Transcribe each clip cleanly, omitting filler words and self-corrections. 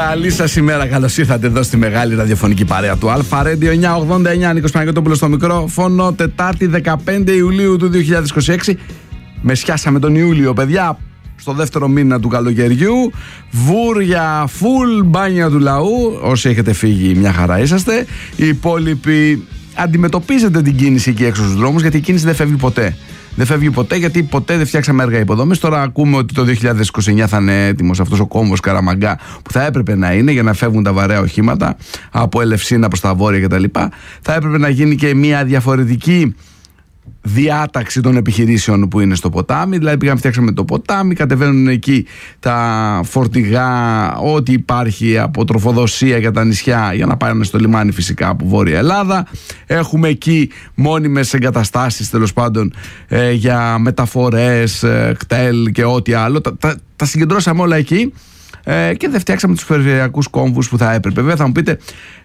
Καλή σας ημέρα, καλώς ήρθατε εδώ στη μεγάλη ραδιοφωνική παρέα του Αλφα Radio 989. Νίκος Παναγιώτοπουλος στο μικρόφωνο, Τετάρτη 15 Ιουλίου του 2026. Με σκιάσαμε τον Ιούλιο, παιδιά, στο δεύτερο μήνα του καλοκαιριού. Βούρια, full μπάνια του λαού. Όσοι έχετε φύγει, μια χαρά είσαστε. Οι υπόλοιποι αντιμετωπίζετε την κίνηση εκεί έξω στους δρόμους, γιατί η κίνηση δεν φεύγει ποτέ. Δεν φεύγει ποτέ, γιατί ποτέ δεν φτιάξαμε έργα υποδομής. Τώρα ακούμε ότι το 2029 θα είναι έτοιμος αυτός ο κόμβος Καραμαγκά, που θα έπρεπε να είναι για να φεύγουν τα βαρέα οχήματα από Ελευσίνα προς τα βόρεια κτλ. Θα έπρεπε να γίνει και μια διαφορετική διάταξη των επιχειρήσεων που είναι στο ποτάμι. Δηλαδή πήγαμε, φτιάξαμε το ποτάμι, κατεβαίνουν εκεί τα φορτηγά, ό,τι υπάρχει από τροφοδοσία για τα νησιά, για να πάνε στο λιμάνι φυσικά από Βόρεια Ελλάδα. Έχουμε εκεί μόνιμες εγκαταστάσεις, τέλος πάντων, για μεταφορές, κτέλ και ό,τι άλλο. Τα συγκεντρώσαμε όλα εκεί και δεν φτιάξαμε τους περιφερειακούς κόμβους που θα έπρεπε. Βέβαια θα μου πείτε,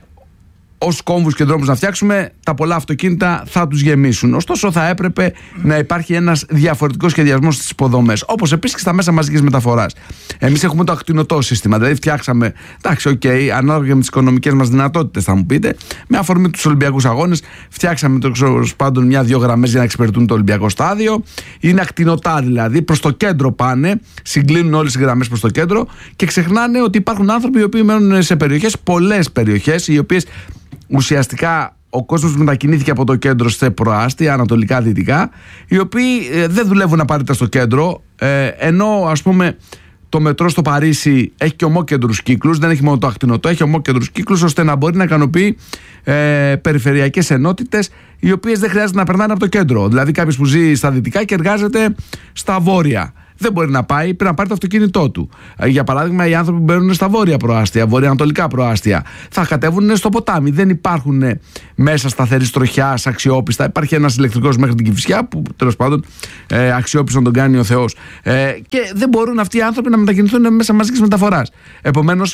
ως κόμβους και δρόμους να φτιάξουμε, τα πολλά αυτοκίνητα θα τους γεμίσουν. Ωστόσο, θα έπρεπε να υπάρχει ένας διαφορετικός σχεδιασμός στις υποδομές. Όπως επίσης και στα μέσα μαζικής μεταφοράς. Εμείς έχουμε το ακτινωτό σύστημα. Δηλαδή, φτιάξαμε, εντάξει, ανάλογα με τις οικονομικές μας δυνατότητες, θα μου πείτε, με αφορμή τους Ολυμπιακούς Αγώνες, φτιάξαμε πάντων μια-δυο γραμμές για να εξυπηρετούν το Ολυμπιακό στάδιο. Είναι ακτινωτά δηλαδή, προς το κέντρο πάνε, συγκλίνουν όλες οι γραμμές προς το κέντρο και ξεχνάνε ότι υπάρχουν άνθρωποι οι οποίοι μένουν σε περιοχές, πολλές περιοχές, οι οποίες ουσιαστικά ο κόσμος μετακινήθηκε από το κέντρο σε προάστια, ανατολικά-δυτικά, οι οποίοι δεν δουλεύουν απαραίτητα στο κέντρο, ενώ ας πούμε το μετρό στο Παρίσι έχει και ομόκεντρους κύκλους, δεν έχει μόνο το ακτινωτό, έχει ομόκεντρους κύκλους, ώστε να μπορεί να ικανοποιεί περιφερειακές ενότητες, οι οποίες δεν χρειάζεται να περνάνε από το κέντρο. Δηλαδή κάποιος που ζει στα δυτικά και εργάζεται στα βόρεια, δεν μπορεί να πάει, πρέπει να πάρει το αυτοκίνητό του. Για παράδειγμα, οι άνθρωποι που μπαίνουν στα βόρεια προάστια, βορειοανατολικά προάστια, θα κατέβουν στο ποτάμι. Δεν υπάρχουν μέσα σταθερής τροχιάς αξιόπιστα. Υπάρχει ένας ηλεκτρικός μέχρι την Κηφισιά, που τέλος πάντων αξιόπιστο τον κάνει ο Θεός. Και δεν μπορούν αυτοί οι άνθρωποι να μετακινηθούν μέσα μαζικής μεταφοράς. Επομένως,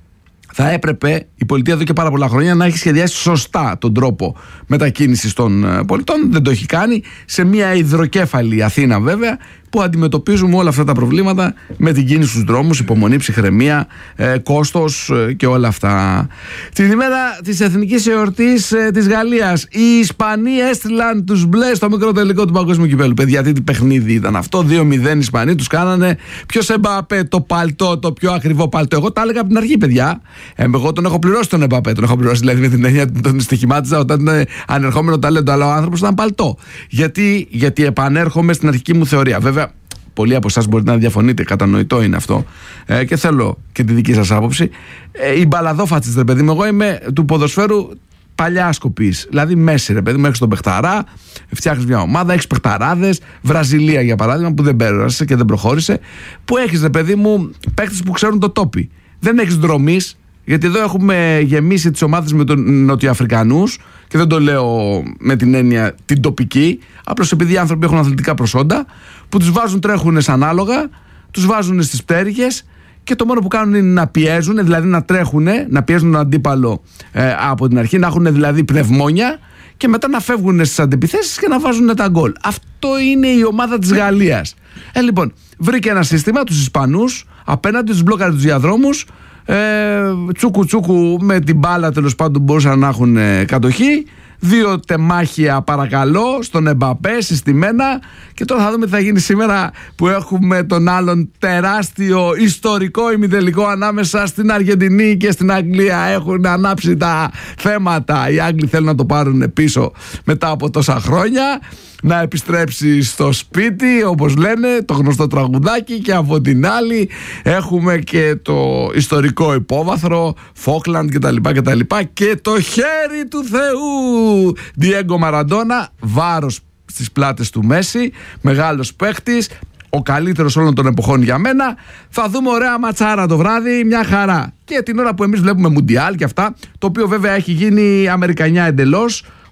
θα έπρεπε η πολιτεία εδώ και πάρα πολλά χρόνια να έχει σχεδιάσει σωστά τον τρόπο μετακίνησης των πολιτών. Δεν το έχει κάνει. Σε μια υδροκέφαλη Αθήνα, βέβαια, που αντιμετωπίζουμε όλα αυτά τα προβλήματα με την κίνηση στους δρόμους, υπομονή, ψυχραιμία, κόστος και όλα αυτά. Την ημέρα της εθνικής εορτής της Γαλλίας, οι Ισπανοί έστειλαν τους μπλε στο μικρό τελικό του παγκόσμιου κυπέλλου. Παιδιά, τι παιχνίδι ήταν αυτό. 2-0 οι Ισπανοί, τους κάνανε. Ποιος Εμπαπέ, το παλτό, το πιο ακριβό παλτό. Εγώ τα έλεγα από την αρχή, παιδιά. Εγώ τον έχω πληρώσει τον Εμπαπέ. Τον έχω πληρώσει δηλαδή με την έννοια τον στοιχημάτιζα όταν ήταν ανερχόμενο ταλέντο, αλλά ο άνθρωπος ήταν παλτό. Γιατί επανέρχομαι στην αρχική μου θεωρία. Βέβαια, πολλοί από εσάς μπορείτε να διαφωνείτε, κατανοητό είναι αυτό, και θέλω και τη δική σας άποψη. Οι μπαλαδόφατσες, ρε παιδί μου, εγώ είμαι του ποδοσφαίρου παλιά σκοπής. Δηλαδή, μέση, ρε παιδί μου, έχεις τον παιχταρά, φτιάχνεις μια ομάδα, έχεις παιχταράδες. Βραζιλία, για παράδειγμα, που δεν πέρασε και δεν προχώρησε. Που έχεις, ρε παιδί μου, παίκτες που ξέρουν το τόπι. Δεν έχεις δρομής. Γιατί εδώ έχουμε γεμίσει τις ομάδες με τους Νοτιοαφρικανούς, και δεν το λέω με την έννοια την τοπική, απλώς επειδή οι άνθρωποι έχουν αθλητικά προσόντα, που τους βάζουν, τρέχουν σαν άλογα, τους βάζουν στις πτέρυγες και το μόνο που κάνουν είναι να πιέζουν, δηλαδή να τρέχουν, να πιέζουν τον αντίπαλο από την αρχή, να έχουν δηλαδή πνευμόνια και μετά να φεύγουν στις αντεπιθέσεις και να βάζουν τα γκολ. Αυτό είναι η ομάδα της Γαλλίας. Λοιπόν, βρήκε ένα σύστημα, τους Ισπανούς, απέναντι τους μπλόκαρε τους διαδρόμους. Τσούκου με την μπάλα, τέλος πάντων, μπορούσαν να έχουν κατοχή. 2 τεμάχια, παρακαλώ, στον Εμπαπέ συστημένα. Και τώρα θα δούμε τι θα γίνει σήμερα, που έχουμε τον άλλον τεράστιο ιστορικό ημιτελικό ανάμεσα στην Αργεντινή και στην Αγγλία. Έχουν ανάψει τα θέματα. Οι Άγγλοι θέλουν να το πάρουν πίσω μετά από τόσα χρόνια, να επιστρέψει στο σπίτι, όπως λένε, το γνωστό τραγουδάκι. Και από την άλλη έχουμε και το ιστορικό υπόβαθρο, Φόκλαντ κτλ. Και το χέρι του Θεού, Διέγκο Μαραντόνα, βάρος στις πλάτες του Μέση, μεγάλος παίχτης, ο καλύτερος όλων των εποχών για μένα. Θα δούμε ωραία ματσάρα το βράδυ, μια χαρά. Και την ώρα που εμείς βλέπουμε Μουντιάλ και αυτά, το οποίο βέβαια έχει γίνει Αμερικανιά εντελώς.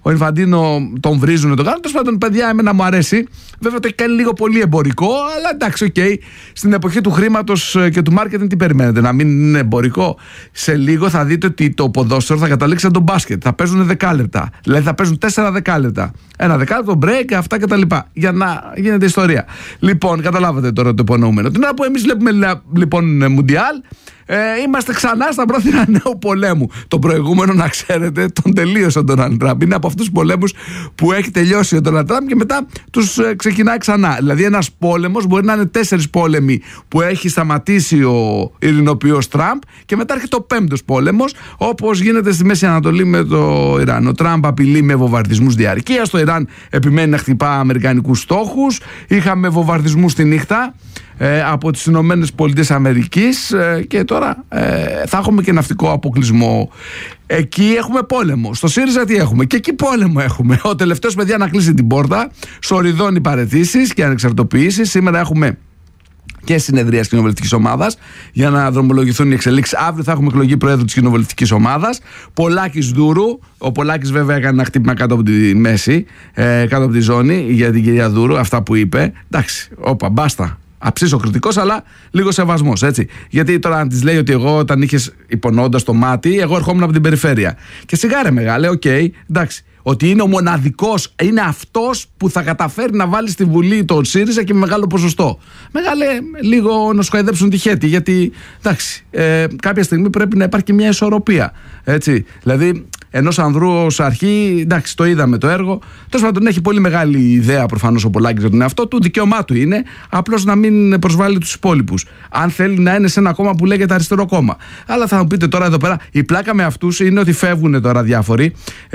ο Ινφαντίνο τον βρίζουν, τον κάνουν. Τέλος πάντων, παιδιά, εμένα μου αρέσει. Βέβαια το έχει κάνει λίγο πολύ εμπορικό, αλλά εντάξει, οκ. Στην εποχή του χρήματος και του marketing, τι περιμένετε, να μην είναι εμπορικό? Σε λίγο θα δείτε ότι το ποδόσφαιρο θα καταλήξει σαν το μπάσκετ. Θα παίζουν 10 λεπτά. Δηλαδή θα παίζουν 4 δεκάλεπτα. Ένα δεκάλεπτο, break, αυτά κτλ. Για να γίνεται ιστορία. Λοιπόν, καταλάβατε τώρα το υπονοούμενο. Την ώρα που εμείς βλέπουμε λοιπόν Μουντιάλ, είμαστε ξανά στα πρόθυρα νέου πολέμου. Το προηγούμενο, να ξέρετε, τον τελείωσε ο Ντόναλντ Τραμπ. Είναι από αυτούς τους πολέμους που έχει τελειώσει ο Ντόναλντ Τραμπ και μετά τους ξεκινάει ξανά. Δηλαδή, ένας πόλεμος μπορεί να είναι 4 πόλεμοι που έχει σταματήσει ο ειρηνοποιός Τραμπ και μετά έρχεται ο 5ος πόλεμος, όπως γίνεται στη Μέση Ανατολή με το Ιράν. Ο Τραμπ απειλεί με βομβαρδισμούς διαρκείας. Το Ιράν επιμένει να χτυπά αμερικανικούς στόχους. Είχαμε βομβαρδισμούς τη νύχτα από τις Ηνωμένες Πολιτείες Αμερικής και τώρα θα έχουμε και ναυτικό αποκλεισμό. Εκεί έχουμε πόλεμο. Στο ΣΥΡΙΖΑ τι έχουμε? Και εκεί πόλεμο έχουμε. Ο τελευταίος, παιδιά, να κλείσει την πόρτα. Σοριδώνει παραιτήσεις και ανεξαρτοποιήσεις. Σήμερα έχουμε και συνεδρία της κοινοβουλευτικής ομάδας για να δρομολογηθούν οι εξελίξεις. Αύριο θα έχουμε εκλογή προέδρου της κοινοβουλευτικής ομάδας. Πολάκης Δούρου. Ο Πολάκης βέβαια έκανε ένα χτύπημα κάτω από τη μέση, κάτω από τη ζώνη για την κυρία Δούρου. Αυτά που είπε. Εντάξει, όπα, μπάστα. Αψίσω κριτικός, αλλά λίγο σεβασμός, έτσι. Γιατί τώρα αν της λέει ότι εγώ, όταν είχες υπονοώντας το μάτι, εγώ ερχόμουν από την περιφέρεια. Και σιγάρε μεγάλε, οκ, εντάξει. Ότι είναι ο μοναδικός, είναι αυτός που θα καταφέρει να βάλει στη Βουλή τον ΣΥΡΙΖΑ και με μεγάλο ποσοστό. Μεγάλε, λίγο να σχοεδέψουν τη χέτη, γιατί εντάξει, κάποια στιγμή πρέπει να υπάρχει και μια ισορροπία. Έτσι. Δηλαδή, ενός ανδρού ως αρχή, εντάξει, το είδαμε το έργο. Τέλος πάντων, έχει πολύ μεγάλη ιδέα προφανώς ο Πολάκης για τον εαυτό του. Δικαίωμά του είναι, απλώς να μην προσβάλλει τους υπόλοιπους. Αν θέλει να είναι σε ένα κόμμα που λέγεται αριστερό κόμμα. Αλλά θα μου πείτε τώρα εδώ πέρα, η πλάκα με αυτούς είναι ότι φεύγουν τώρα διάφοροι.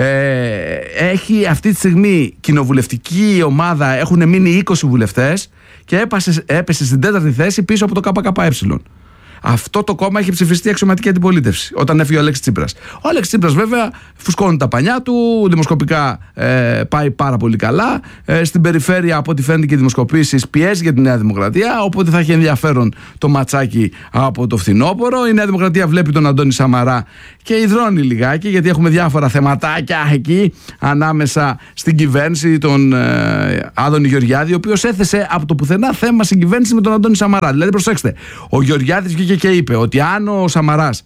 Έχει αυτή τη στιγμή κοινοβουλευτική ομάδα, έχουν μείνει 20 βουλευτές και έπεσε στην 4η θέση πίσω από το ΚΚΕ. Αυτό το κόμμα έχει ψηφιστεί αξιωματική αντιπολίτευση όταν έφυγε ο Αλέξης Τσίπρας. Ο Αλέξης Τσίπρας, βέβαια, φουσκώνει τα πανιά του, δημοσκοπικά πάει πάρα πολύ καλά. Στην περιφέρεια, από ό,τι φαίνεται και οι δημοσκοπήσεις, πιέζει για τη Νέα Δημοκρατία. Οπότε θα έχει ενδιαφέρον το ματσάκι από το φθινόπωρο. Η Νέα Δημοκρατία βλέπει τον Αντώνη Σαμαρά και υδρώνει λιγάκι, γιατί έχουμε διάφορα θεματάκια εκεί ανάμεσα στην κυβέρνηση, τον Άδωνη Γεωργιάδη, ο οποίος έθεσε από το πουθενά θέμα συγκυβέρνηση με τον Αντώνη Σαμαρά. Δηλαδή, προσέξτε, ο Γεωργιάδης βγήκε και είπε ότι αν ο Σαμαράς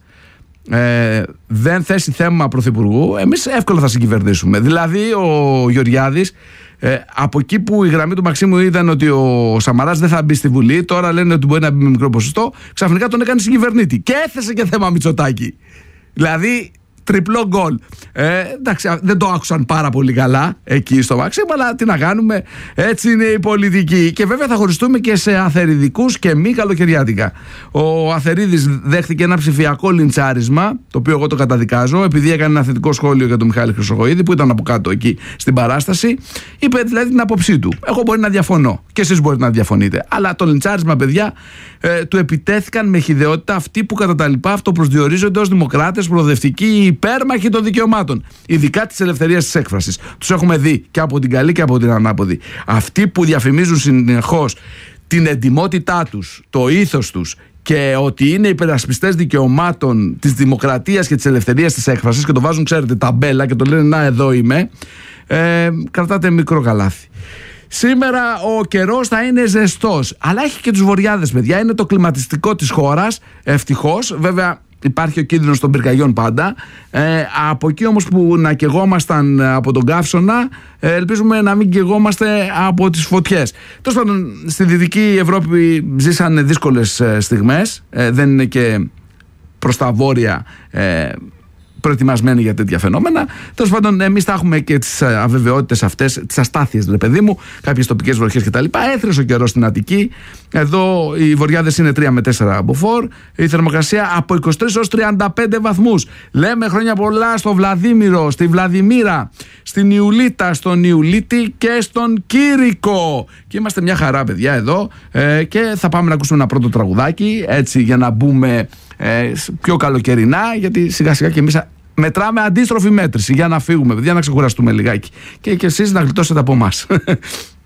δεν θέσει θέμα πρωθυπουργού, εμείς εύκολα θα συγκυβερνήσουμε. Δηλαδή ο Γεωργιάδης, από εκεί που η γραμμή του Μαξίμου ήταν ότι ο Σαμαράς δεν θα μπει στη Βουλή, τώρα λένε ότι μπορεί να μπει με μικρό ποσοστό, ξαφνικά τον έκανε συγκυβερνήτη και έθεσε και θέμα Μητσοτάκη. Δηλαδή τριπλό γκολ. Εντάξει, δεν το άκουσαν πάρα πολύ καλά εκεί στο Μαξίμου, αλλά τι να κάνουμε, έτσι είναι η πολιτική. Και βέβαια θα χωριστούμε και σε αθεριδικούς και μη καλοκαιριάτικα. Ο Αθερίδης δέχτηκε ένα ψηφιακό λιντσάρισμα, το οποίο εγώ το καταδικάζω, επειδή έκανε ένα θετικό σχόλιο για τον Μιχάλη Χρυσοχοΐδη, που ήταν από κάτω εκεί στην παράσταση. Είπε δηλαδή την άποψή του. Εγώ μπορεί να διαφωνώ και εσείς μπορείτε να διαφωνείτε. Αλλά το λιντσάρισμα, παιδιά, του επιτέθηκαν με χυδαιότητα αυτοί που κατά τα λοιπά αυτοπροσδιορίζονται ως δημοκράτες, προοδευτικοί, υπέρμαχοι των δικαιωμάτων. Ειδικά της ελευθερίας της έκφρασης. Τους έχουμε δει και από την καλή και από την ανάποδη. Αυτοί που διαφημίζουν συνεχώς την εντιμότητά τους, το ήθος τους και ότι είναι υπερασπιστές δικαιωμάτων της δημοκρατίας και της ελευθερίας της έκφρασης και το βάζουν, ξέρετε, ταμπέλα και το λένε να εδώ είμαι, κρατάτε μικρό καλάθι. Σήμερα ο καιρός θα είναι ζεστός, αλλά έχει και τους βορειάδες, παιδιά. Είναι το κλιματιστικό της χώρας, ευτυχώς. Βέβαια υπάρχει ο κίνδυνος των πυρκαγιών πάντα. Από εκεί όμως που να καιγόμασταν από τον καύσωνα, ελπίζουμε να μην καιγόμαστε από τις φωτιές. Τέλος πάντων, στη Δυτική Ευρώπη ζήσανε δύσκολες στιγμές. Δεν είναι και προς τα βόρεια προετοιμασμένοι για τέτοια φαινόμενα. Τέλος πάντων, εμείς θα έχουμε και τις αβεβαιότητες αυτές, τις αστάθειες, ρε παιδί μου, κάποιες τοπικές βροχές κτλ. Έθρεσε ο καιρός στην Αττική. Εδώ οι βορειάδες είναι 3 με 4 μποφόρ. Η θερμοκρασία από 23 έως 35 βαθμούς. Λέμε χρόνια πολλά στο Βλαδίμηρο, στη Βλαδιμίρα, στην Ιουλίτα, στον Ιουλίτη και στον Κήρικο. Και είμαστε μια χαρά, παιδιά, εδώ. Και θα πάμε να ακούσουμε ένα πρώτο τραγουδάκι, έτσι, για να μπούμε πιο καλοκαιρινά, γιατί σιγά σιγά και εμείς μετράμε αντίστροφη μέτρηση για να φύγουμε, παιδιά, να ξεκουραστούμε λιγάκι και εσείς να γλιτώσετε από εμάς.